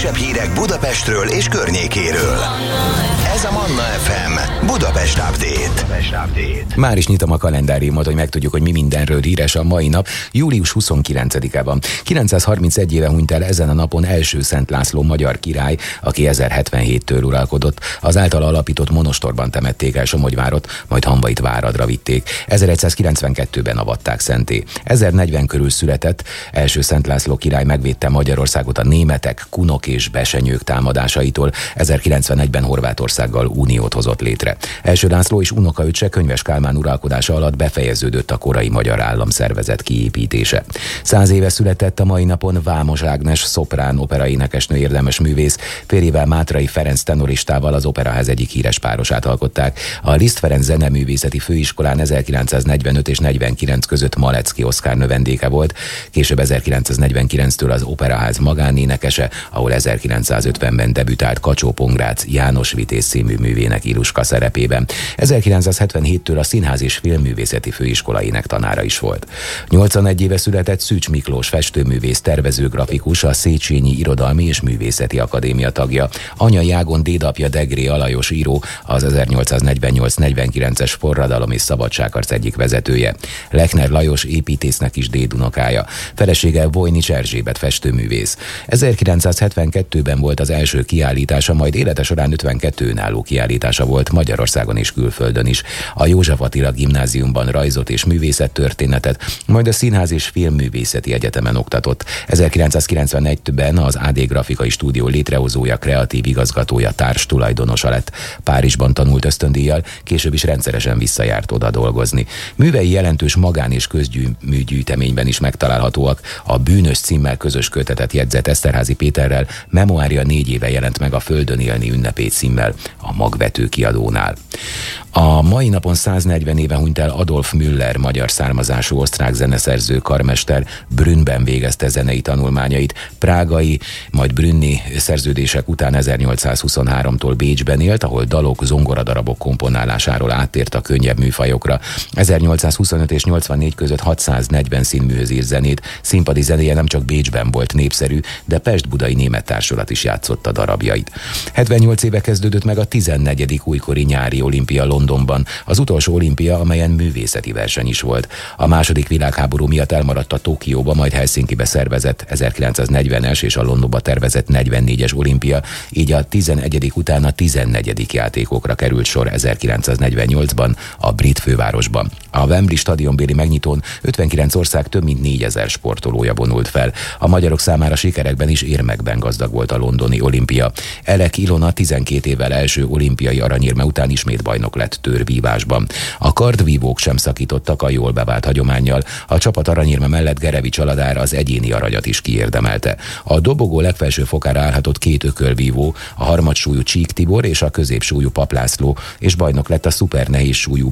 legfrissebb hírek Budapestről és környékéről. Ez a Manna FM Budapest Update. Már is nyitom a kalendáriumot, hogy megtudjuk, hogy mi mindenről híres a mai nap. Július 29-e van. 931 éve hunyt el ezen a napon első Szent László magyar király, aki 1077-től uralkodott. Az általa alapított monostorban temették el Somogyvárot, majd Hamvait Váradra vitték. 1192-ben avatták szentté. 1040 körül született, első Szent László király megvédte Magyarországot a németek, kunok és besenyők támadásaitól. 1091-ben Horvátországgal uniót hozott létre. Első László és unokaöccse Könyves Kálmán uralkodása alatt befejeződött a korai magyar államszervezet kiépítése. 100 éve született a mai napon Vámos Ágnes szoprán operaénekesnő, érdemes művész. Férjével, Mátrai Ferenc tenoristával az Operaház egyik híres párosát alkották. A Liszt Ferenc Zeneművészeti Főiskolán 1945 és 49 között Malecki Oszkár növendéke volt, később 1949-től az Operaház magánénekese, ahol 1950-ben debütált Kacsó-Pongrác János Vitéz című művének Iluska szerepében. 1977-től a Színház és Filmművészeti Főiskola énektanára is volt. 81 éve született Szűcs Miklós festőművész, tervező, grafikus, a Széchenyi Irodalmi és Művészeti Akadémia tagja. Anyai ágon dédapja Degré Alajos író, az 1848-49-es forradalom és szabadságharc egyik vezetője. Lechner Lajos építésznek is dédunokája. Felesége Vojnics Erzsébet festőművész. 1972-ben volt az első kiállítása, majd élete során 52 önálló kiállítása volt Magyarországon és külföldön is. A József Attila Gimnáziumban rajzot és művészettörténetet, majd a Színház és Filmművészeti Egyetemen oktatott. 1991-ben az AD Grafikai Stúdió létrehozója, kreatív igazgatója, társtulajdonosa lett. Párizsban tanult ösztöndíjjal, később is rendszeresen visszajárt oda dolgozni. Művei jelentős magán- és közműgyűjteményben is megtalálhatóak. A Bűnös címmel közös kötetet jegyzett Eszterházy Péterrel, memoárja 4 éve jelent meg a Földön élni ünnepé címmel a Magvető kiadónál. A mai napon 140 éve hunyt el Adolf Müller, magyar származású osztrák zeneszerző, karmester. Brünnben végezte zenei tanulmányait. Prágai, majd brünni szerződések után 1823-tól Bécsben élt, ahol dalok, zongoradarabok komponálásáról áttért a könnyebb műfajokra. 1825 és 84 között 640 színműhöz írt zenét. Színpadi zenéje nem csak Bécsben volt népszerű, de Pest-Budai Német Társulat is játszotta darabjait. 78 éve kezdődött meg a 14. újkori nyári olimpia Londonban, az utolsó olimpia, amelyen művészeti verseny is volt. A második világháború miatt elmaradt a Tokióba, majd Helsinkibe szervezett 1940-es és a Londonba tervezett 44-es olimpia, így a 11. után a 14. játékokra került sor 1948-ban a brit fővárosban. A Wembley stadionbéli megnyitón 59 ország több mint 4000 sportolója vonult fel. A magyarok számára sikerekben és érmekben gazdag volt a londoni olimpia. Elek Ilona 12 évvel első olimpiai aranyérme után ismét bajnok lett tőrvívásban. A kardvívók sem szakítottak a jól bevált hagyománnyal. A csapat aranyérme mellett Gerevics Aladár az egyéni aranyat is kiérdemelte. A dobogó legfelső fokára állhatott 2 ökölvívó, a harmadsúlyú Csík Tibor és a középsúlyú Pap László, és bajnok lett a szupernehéz súlyú